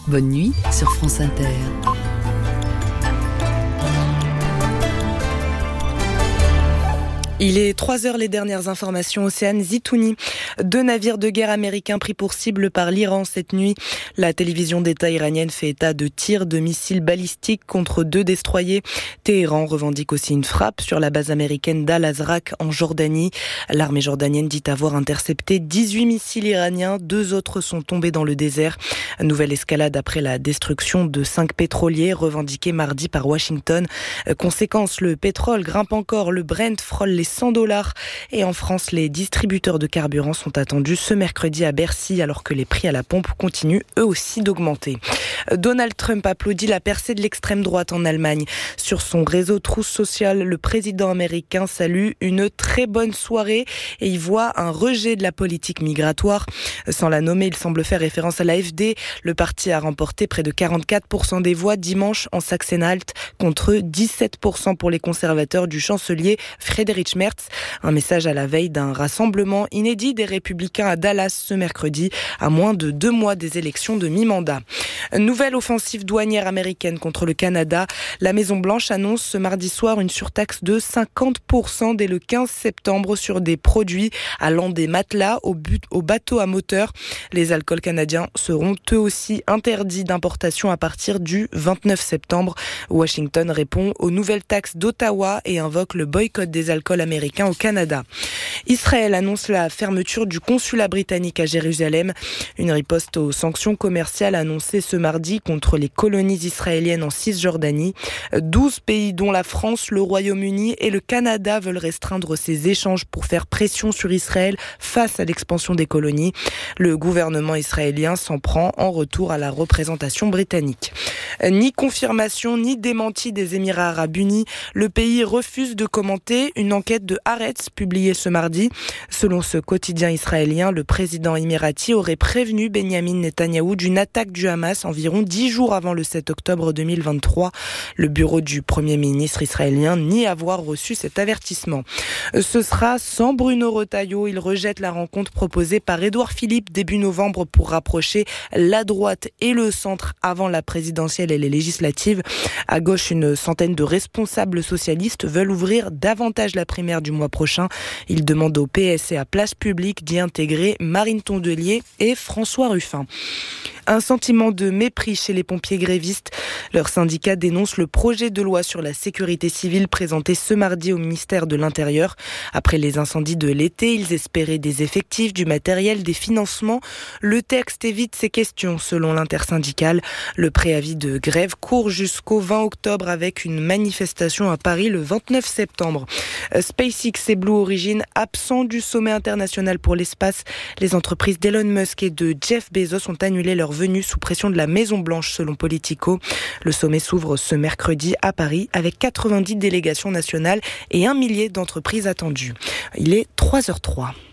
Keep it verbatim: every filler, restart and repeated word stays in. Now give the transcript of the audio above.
Bonne nuit sur France Inter. Il est trois heures, les dernières informations. Océane Zitouni. Deux navires de guerre américains pris pour cible par l'Iran cette nuit. La télévision d'État iranienne fait état de tirs de missiles balistiques contre deux destroyers. Téhéran revendique aussi une frappe sur la base américaine d'Al-Azraq en Jordanie. L'armée jordanienne dit avoir intercepté dix-huit missiles iraniens. Deux autres sont tombés dans le désert. Nouvelle escalade après la destruction de cinq pétroliers revendiquée mardi par Washington. Conséquence, le pétrole grimpe encore. Le Brent frôle les cent dollars. Et en France, les distributeurs de carburant sont attendus ce mercredi à Bercy, alors que les prix à la pompe continuent eux aussi d'augmenter. Donald Trump applaudit la percée de l'extrême droite en Allemagne. Sur son réseau Truth Social, le président américain salue une très bonne soirée et y voit un rejet de la politique migratoire. Sans la nommer, il semble faire référence à l'A F D. Le parti a remporté près de quarante-quatre pour cent des voix dimanche en Sachsen-Anhalt contre dix-sept pour cent pour les conservateurs du chancelier Friedrich Merz. Un message à la veille d'un rassemblement inédit des Républicains à Dallas ce mercredi, à moins de deux mois des élections de mi-mandat. Nouvelle offensive douanière américaine contre le Canada. La Maison-Blanche annonce ce mardi soir une surtaxe de cinquante pour cent dès le quinze septembre sur des produits allant des matelas aux, but- aux bateaux à moteur. Les alcools canadiens seront eux aussi interdits d'importation à partir du vingt-neuf septembre. Washington répond aux nouvelles taxes d'Ottawa et invoque le boycott des alcools américains au Canada. Israël annonce la fermeture du consulat britannique à Jérusalem. Une riposte aux sanctions commerciales annoncées ce mardi contre les colonies israéliennes en Cisjordanie. douze pays dont la France, le Royaume-Uni et le Canada veulent restreindre ces échanges pour faire pression sur Israël face à l'expansion des colonies. Le gouvernement israélien s'en prend en retour à la représentation britannique. Ni confirmation ni démenti des Émirats arabes unis. Le pays refuse de commenter une enquête de Haaretz publiée ce mardi. Selon ce quotidien israélien, le président émirati aurait prévenu Benyamin Netanyahou d'une attaque du Hamas environ dix jours avant le sept octobre deux mille vingt-trois. Le bureau du Premier ministre israélien nie avoir reçu cet avertissement. Ce sera sans Bruno Retailleau. Il rejette la rencontre proposée par Édouard Philippe début novembre pour rapprocher la droite et le centre avant la présidentielle et les législatives. À gauche, une centaine de responsables socialistes veulent ouvrir davantage la primaire du mois prochain. Ils demandent au P S et à Place Publique d'y intégrer Marine Tondelier et François Ruffin. Un sentiment de mépris chez les pompiers grévistes. Leur syndicat dénonce le projet de loi sur la sécurité civile présenté ce mardi au ministère de l'Intérieur. Après les incendies de l'été, ils espéraient des effectifs, du matériel, des financements. Le texte évite ces questions, selon l'intersyndicale. Le préavis de grève court jusqu'au vingt octobre avec une manifestation à Paris le vingt-neuf septembre. SpaceX et Blue Origin absents du sommet international pour l'espace. Les entreprises d'Elon Musk et de Jeff Bezos ont annulé leur venue sous pression de la Maison-Blanche, selon Politico. Le sommet s'ouvre ce mercredi à Paris avec quatre-vingt-dix délégations nationales et un millier d'entreprises attendues. Il est trois heures zéro trois.